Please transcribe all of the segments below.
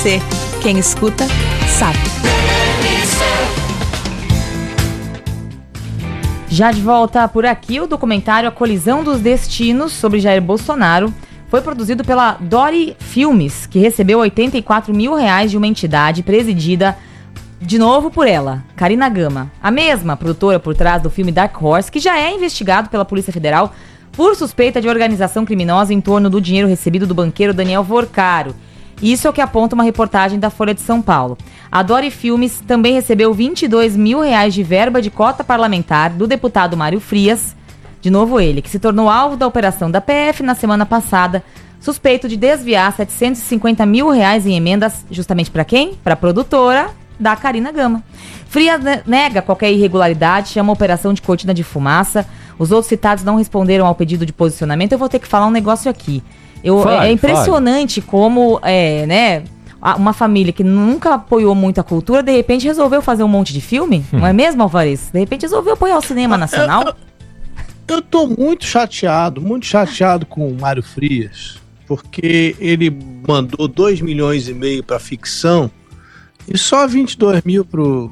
Quem escuta, sabe. Já de volta por aqui, o documentário A Colisão dos Destinos sobre Jair Bolsonaro foi produzido pela Dory Filmes, que recebeu R$84 mil de uma entidade presidida de novo por ela, Karina Gama, a mesma produtora por trás do filme Dark Horse, que já é investigado pela Polícia Federal por suspeita de organização criminosa em torno do dinheiro recebido do banqueiro Daniel Vorcaro. Isso é o que aponta uma reportagem da Folha de São Paulo. A Dory Filmes também recebeu R$22 mil de verba de cota parlamentar do deputado Mário Frias, de novo ele, que se tornou alvo da operação da PF na semana passada, suspeito de desviar R$750 mil em emendas, justamente para quem? Para a produtora da Karina Gama. Frias nega qualquer irregularidade, chama a operação de cortina de fumaça. Os outros citados não responderam ao pedido de posicionamento. Eu vou ter que falar um negócio aqui. É impressionante como, uma família que nunca apoiou muito a cultura, de repente resolveu fazer um monte de filme, não é mesmo, Alvarez? De repente resolveu apoiar o cinema nacional. Eu tô muito chateado com o Mário Frias, porque ele mandou 2,5 milhões pra ficção e só 22 mil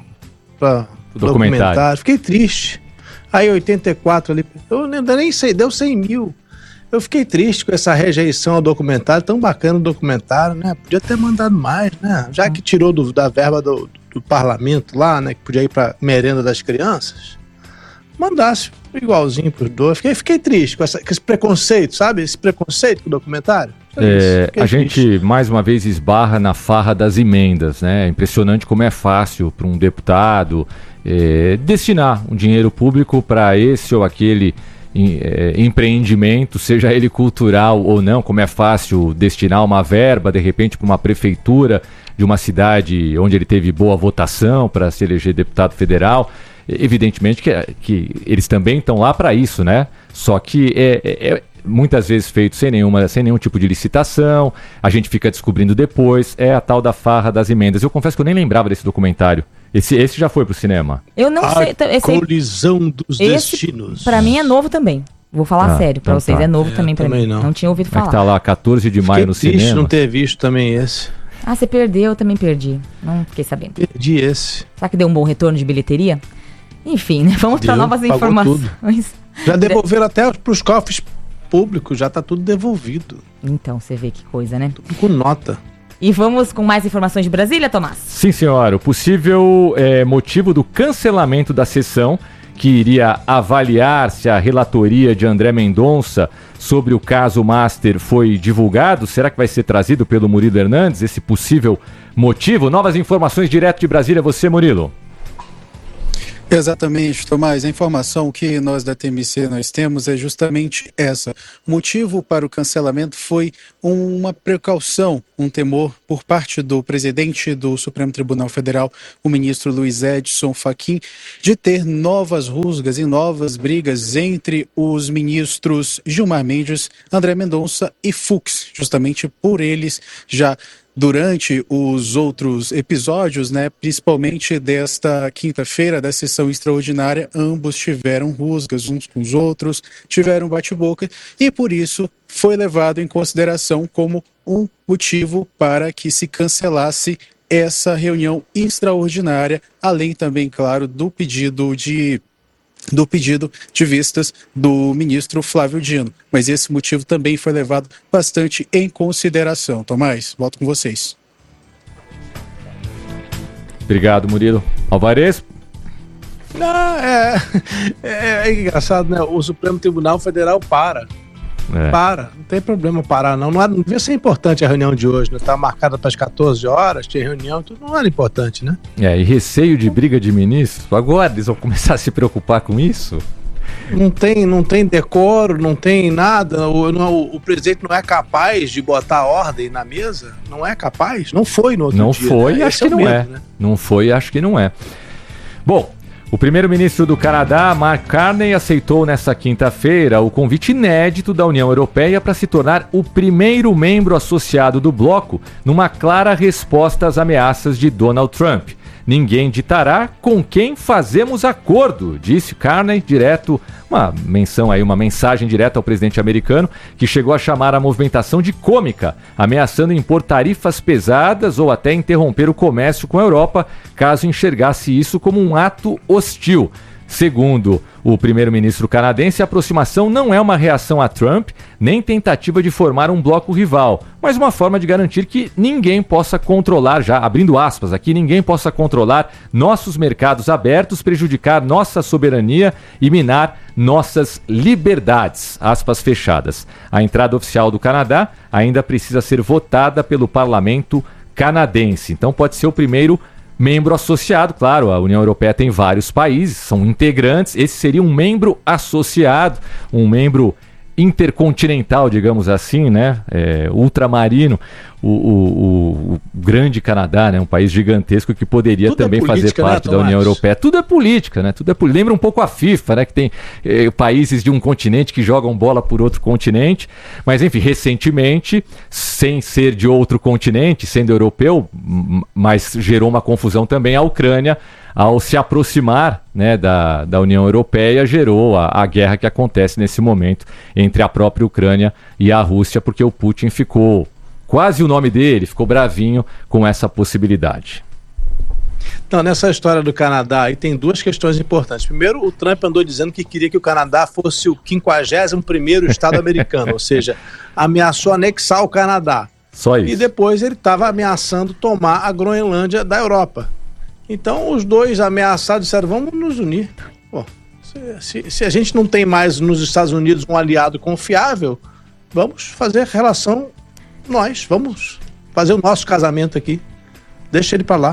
pra documentário. Fiquei triste. Aí 84 ali, eu nem sei, deu 100 mil. Eu fiquei triste com essa rejeição ao documentário, tão bacana o documentário, né? Podia ter mandado mais, né? Já que tirou da verba do parlamento lá, né? Que podia ir pra merenda das crianças, mandasse igualzinho pros dois. Fiquei triste com esse preconceito, sabe? Esse preconceito com o documentário. A gente, mais uma vez, esbarra na farra das emendas, né? É impressionante como é fácil para um deputado destinar um dinheiro público para esse ou aquele empreendimento, seja ele cultural ou não, como é fácil destinar uma verba, de repente, para uma prefeitura de uma cidade onde ele teve boa votação para se eleger deputado federal. Evidentemente que eles também estão lá para isso, né? Só que muitas vezes feito sem nenhum tipo de licitação, a gente fica descobrindo depois, é a tal da farra das emendas. Eu confesso que eu nem lembrava desse documentário. Esse já foi pro cinema. Eu não sei. Colisão dos Destinos. Pra mim é novo também. Vou falar sério pra vocês. Tá. É novo também pra mim. Não tinha ouvido falar. É que tá lá, 14 de maio no cinema. Fiquei triste não ter visto também esse. Ah, você perdeu, eu também perdi. Não fiquei sabendo. Perdi esse. Será que deu um bom retorno de bilheteria? Enfim, né? Vamos para novas informações. Tudo. Já devolveram até pros cofres públicos, já tá tudo devolvido. Então, você vê que coisa, né? Tudo com nota. E vamos com mais informações de Brasília, Tomás? Sim, senhora. O possível motivo do cancelamento da sessão, que iria avaliar se a relatoria de André Mendonça sobre o caso Master foi divulgado. Será que vai ser trazido pelo Murilo Hernandes, esse possível motivo? Novas informações direto de Brasília. Você, Murilo. Exatamente, Tomás. A informação que nós da TMC temos é justamente essa. O motivo para o cancelamento foi uma precaução, um temor por parte do presidente do Supremo Tribunal Federal, o ministro Luiz Edson Fachin, de ter novas rusgas e novas brigas entre os ministros Gilmar Mendes, André Mendonça e Fux, justamente por eles já durante os outros episódios, né, principalmente desta quinta-feira, da sessão extraordinária, ambos tiveram rusgas uns com os outros, tiveram bate-boca e por isso foi levado em consideração como um motivo para que se cancelasse essa reunião extraordinária, além também, claro, do pedido de vistas do ministro Flávio Dino. Mas esse motivo também foi levado bastante em consideração. Tomás, volto com vocês. Obrigado, Murilo. Alvarez? Não, é engraçado, né? O Supremo Tribunal Federal para, não tem problema parar não devia ser importante a reunião de hoje, né? Tá marcada para as 14 horas, tinha reunião, tudo não era importante, né? E receio de briga de ministro, agora eles vão começar a se preocupar com isso? Não tem decoro, não tem nada, o presidente não é capaz de botar ordem na mesa, não é capaz, não foi no outro dia. Não foi, né? Acho que não é. Né? Não foi, acho que não é. Bom, o primeiro-ministro do Canadá, Mark Carney, aceitou nesta quinta-feira o convite inédito da União Europeia para se tornar o primeiro membro associado do bloco, numa clara resposta às ameaças de Donald Trump. ninguém ditará com quem fazemos acordo, disse Carney, direto, uma mensagem direta ao presidente americano, que chegou a chamar a movimentação de cômica, ameaçando impor tarifas pesadas ou até interromper o comércio com a Europa, caso enxergasse isso como um ato hostil. Segundo o primeiro-ministro canadense, a aproximação não é uma reação a Trump, nem tentativa de formar um bloco rival, mas uma forma de garantir que ninguém possa controlar, já abrindo aspas aqui, ninguém possa controlar nossos mercados abertos, prejudicar nossa soberania e minar nossas liberdades, aspas fechadas. A entrada oficial do Canadá ainda precisa ser votada pelo parlamento canadense, então pode ser o primeiro membro associado. Claro, a União Europeia tem vários países, são integrantes, esse seria um membro associado, um membro intercontinental, digamos assim, né? Ultramarino, o grande Canadá, né? Um país gigantesco que poderia tudo também fazer parte da União Europeia. Tudo é política, né? Tudo é lembra um pouco a FIFA, né? Que tem países de um continente que jogam bola por outro continente, mas enfim, recentemente, sem ser de outro continente, sendo europeu, mas gerou uma confusão também, a Ucrânia, ao se aproximar, né, da União Europeia, gerou a guerra que acontece nesse momento entre a própria Ucrânia e a Rússia, porque o Putin ficou, quase o nome dele, ficou bravinho com essa possibilidade. Então, nessa história do Canadá, aí tem duas questões importantes. Primeiro, o Trump andou dizendo que queria que o Canadá fosse o 51º estado americano, ou seja, ameaçou anexar o Canadá. Só isso. E depois ele estava ameaçando tomar a Groenlândia da Europa. Então os dois ameaçados disseram, vamos nos unir. Pô, se a gente não tem mais nos Estados Unidos um aliado confiável, vamos fazer relação vamos fazer o nosso casamento aqui. Deixa ele para lá.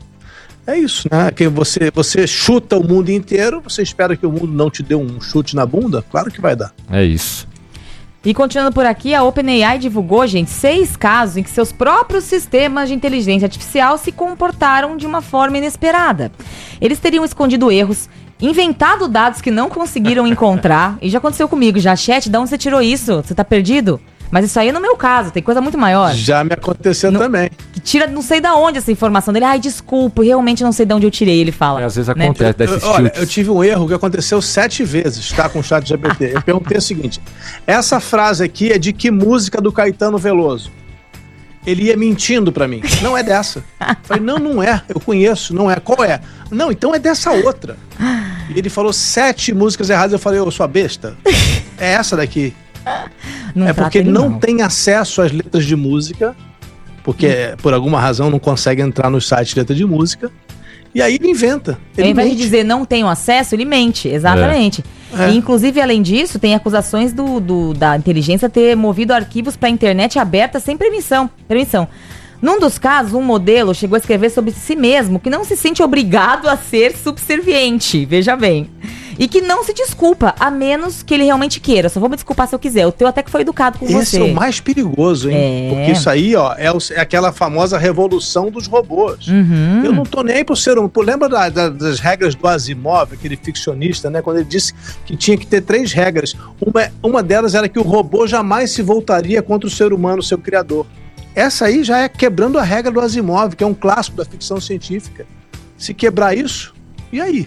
É isso, né? Que você chuta o mundo inteiro, você espera que o mundo não te dê um chute na bunda? Claro que vai dar. É isso. E continuando por aqui, a OpenAI divulgou, gente, 6 casos em que seus próprios sistemas de inteligência artificial se comportaram de uma forma inesperada. Eles teriam escondido erros, inventado dados que não conseguiram encontrar, e já aconteceu comigo, já, chat, de onde você tirou isso? Você tá perdido? Mas isso aí é no meu caso, tem coisa muito maior. Já me aconteceu também. Que tira não sei da onde essa informação dele. Ai, desculpa, realmente não sei de onde eu tirei, ele fala. Às vezes acontece desses Olha, eu tive um erro que aconteceu 7 vezes, tá, com o ChatGPT. Eu perguntei o seguinte, essa frase aqui é de que música do Caetano Veloso? Ele ia mentindo pra mim. Não é dessa. Eu falei, não é, eu conheço, não é. Qual é? Não, então é dessa outra. E ele falou 7 músicas erradas, eu falei, ô, sua besta, é essa daqui. Não é porque ele não tem acesso às letras de música, porque por alguma razão não consegue entrar no site de letra de música, e aí ele inventa. Ao invés de dizer não tenho acesso, ele mente, exatamente. E, inclusive, além disso, tem acusações da inteligência ter movido arquivos para a internet aberta sem permissão. Num dos casos, um modelo chegou a escrever sobre si mesmo que não se sente obrigado a ser subserviente, veja bem. E que não se desculpa, a menos que ele realmente queira. Só vou me desculpar se eu quiser. O teu até que foi educado com você. Esse é o mais perigoso, hein? Porque isso aí, ó, é aquela famosa revolução dos robôs. Uhum. Eu não tô nem aí pro ser humano. Lembra das regras do Asimov, aquele ficcionista, né? Quando ele disse que tinha que ter 3 regras. Uma delas era que o robô jamais se voltaria contra o ser humano, seu criador. Essa aí já é quebrando a regra do Asimov, que é um clássico da ficção científica. Se quebrar isso, e aí?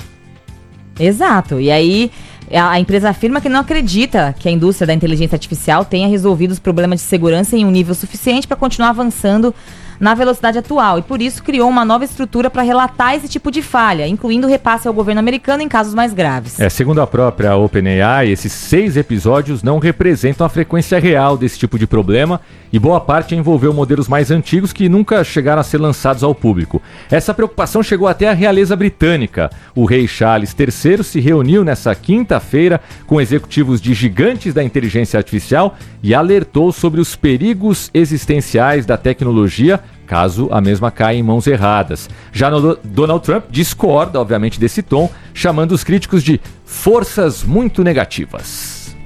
Exato, e aí a empresa afirma que não acredita que a indústria da inteligência artificial tenha resolvido os problemas de segurança em um nível suficiente para continuar avançando na velocidade atual, e por isso criou uma nova estrutura para relatar esse tipo de falha, incluindo repasse ao governo americano em casos mais graves. Segundo a própria OpenAI, esses 6 episódios não representam a frequência real desse tipo de problema, e boa parte envolveu modelos mais antigos que nunca chegaram a ser lançados ao público. Essa preocupação chegou até a realeza britânica. O rei Charles III se reuniu nessa quinta-feira com executivos de gigantes da inteligência artificial e alertou sobre os perigos existenciais da tecnologia caso a mesma caia em mãos erradas. Já Donald Trump discorda, obviamente, desse tom, chamando os críticos de forças muito negativas.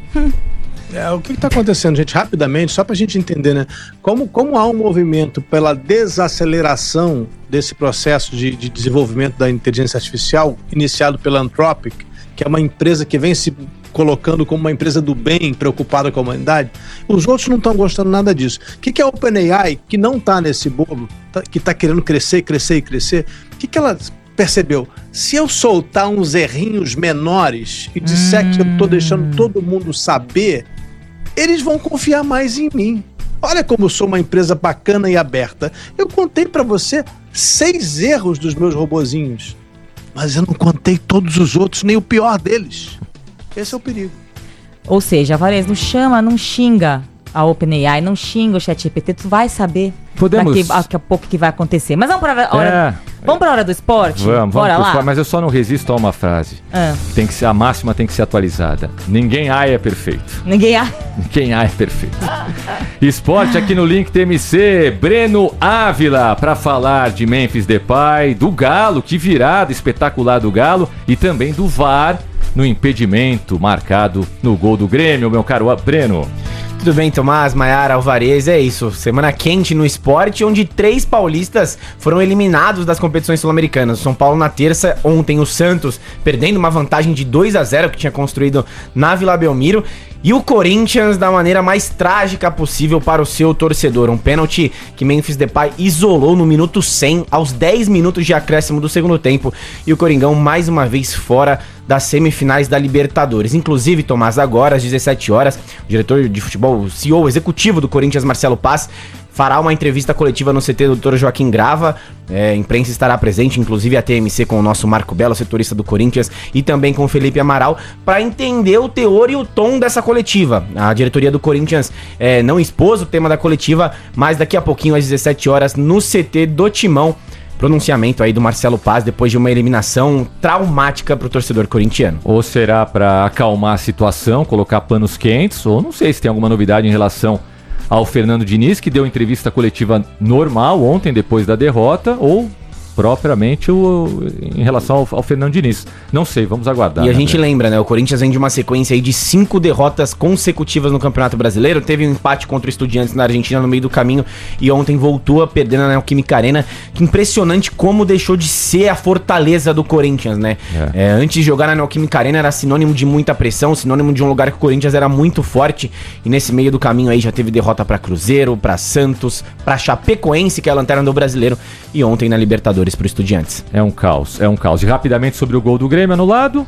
O que está acontecendo, gente? Rapidamente, só para a gente entender, né? Como há um movimento pela desaceleração desse processo de desenvolvimento da inteligência artificial, iniciado pela Anthropic, que é uma empresa que vem se colocando como uma empresa do bem, preocupada com a humanidade, os outros não estão gostando nada disso. O que a OpenAI, que não está nesse bolo, que tá querendo crescer, o que ela percebeu? Se eu soltar uns errinhos menores e disser que eu tô deixando todo mundo saber, eles vão confiar mais em mim. Olha como eu sou uma empresa bacana e aberta. Eu contei pra você 6 erros dos meus robozinhos, mas eu não contei todos os outros, nem o pior deles. Esse é o perigo. Ou seja, Alvarez, não chama, não xinga a OpenAI, não xinga o ChatGPT, tu vai saber daqui a pouco o que vai acontecer. Mas vamos para a hora do esporte? Vamos Bora lá. Esporte, mas eu só não resisto a uma frase. A máxima tem que ser atualizada. Ninguém AI é perfeito. Ninguém AI é perfeito. Esporte aqui no Link TMC, Breno Ávila, para falar de Memphis Depay, do Galo, que virada espetacular do Galo, e também do VAR no impedimento marcado no gol do Grêmio, meu caro Breno. Tudo bem, Tomás, Maiara, Alvarez, é isso. Semana quente no esporte, onde 3 paulistas foram eliminados das competições sul-americanas. O São Paulo na terça, ontem o Santos perdendo uma vantagem de 2-0 que tinha construído na Vila Belmiro. E o Corinthians da maneira mais trágica possível para o seu torcedor. Um pênalti que Memphis Depay isolou no minuto 100, aos 10 minutos de acréscimo do segundo tempo. E o Coringão mais uma vez fora das semifinais da Libertadores. Inclusive, Tomás, agora às 17 horas, o diretor de futebol, o CEO executivo do Corinthians, Marcelo Paz, fará uma entrevista coletiva no CT do Dr. Joaquim Grava. A imprensa estará presente, inclusive a TMC com o nosso Marco Belo, setorista do Corinthians, e também com o Felipe Amaral, para entender o teor e o tom dessa coletiva. A diretoria do Corinthians não expôs o tema da coletiva, mas daqui a pouquinho, às 17 horas, no CT do Timão, pronunciamento aí do Marcelo Paz depois de uma eliminação traumática para o torcedor corintiano. Ou será para acalmar a situação, colocar panos quentes, ou não sei se tem alguma novidade em relação ao Fernando Diniz, que deu entrevista coletiva normal ontem, depois da derrota, ou propriamente em relação ao Fernando Diniz. Não sei, vamos aguardar. E a gente lembra, né? O Corinthians vem de uma sequência aí de 5 derrotas consecutivas no Campeonato Brasileiro. Teve um empate contra o Estudiantes na Argentina no meio do caminho e ontem voltou a perder na Neoquímica Arena. Que impressionante como deixou de ser a fortaleza do Corinthians, né? Antes de jogar na Neoquímica Arena era sinônimo de muita pressão, sinônimo de um lugar que o Corinthians era muito forte. E nesse meio do caminho aí já teve derrota para Cruzeiro, para Santos, para Chapecoense, que é a lanterna do Brasileiro, e ontem na Libertadores para o Estudiantes. É um caos. E rapidamente sobre o gol do Grêmio anulado.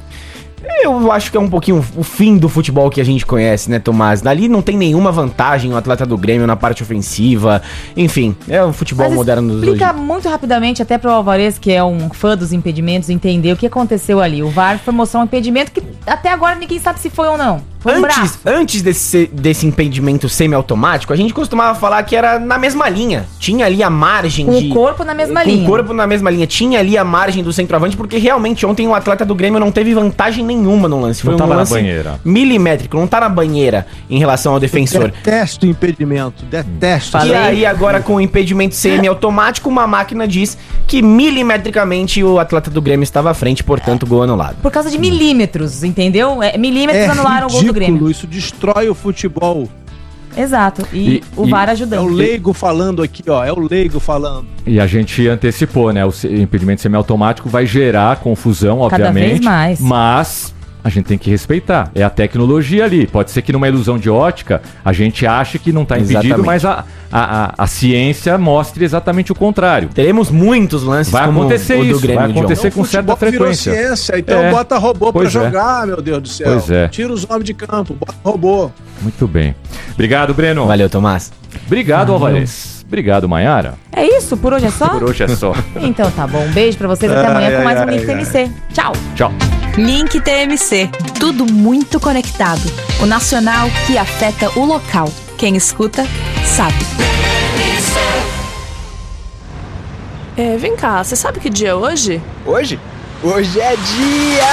Eu acho que é um pouquinho o fim do futebol que a gente conhece, né, Tomás? Dali não tem nenhuma vantagem o atleta do Grêmio na parte ofensiva. Enfim, é o futebol moderno dos hoje. Explica muito rapidamente, até pro Alvarez, que é um fã dos impedimentos, entender o que aconteceu ali. O VAR foi mostrar um impedimento que até agora ninguém sabe se foi ou não. Antes desse impedimento semiautomático, a gente costumava falar que era na mesma linha. Tinha ali a margem com o corpo na mesma linha. Com o corpo na mesma linha. Tinha ali a margem do centroavante, porque realmente ontem o atleta do Grêmio não teve vantagem nenhuma no lance. Foi um lance milimétrico, não tá na banheira em relação ao defensor. Detesto impedimento, detesto. E aí agora com o impedimento semiautomático, uma máquina diz que milimetricamente o atleta do Grêmio estava à frente, portanto gol anulado. Por causa de milímetros, entendeu? Milímetros anularam o gol do Grêmio. Isso destrói o futebol. Exato, e o VAR ajudando. É o leigo falando aqui, ó, é o leigo falando. E a gente antecipou, né, o impedimento semiautomático vai gerar confusão, obviamente. Cada vez mais. Mas a gente tem que respeitar, é a tecnologia ali. Pode ser que numa ilusão de ótica a gente ache que não está impedido, mas a ciência mostre exatamente o contrário. Teremos muitos lances vai acontecer como isso, o do Grêmio, vai acontecer com certa frequência. Virou ciência, então bota robô pra jogar, meu Deus do céu. Pois é. Tira os homens de campo, bota robô. Muito bem. Obrigado, Breno. Valeu, Tomás. Obrigado, Alvarez. Obrigado, Maiara. É isso? Por hoje é só? Por hoje é só. Então tá bom. Um beijo pra vocês. Até amanhã com mais um Link TMC. Tchau. Tchau. Link TMC. Tudo muito conectado. O nacional que afeta o local. Quem escuta, sabe. Vem cá, você sabe que dia é hoje? Hoje? Hoje é dia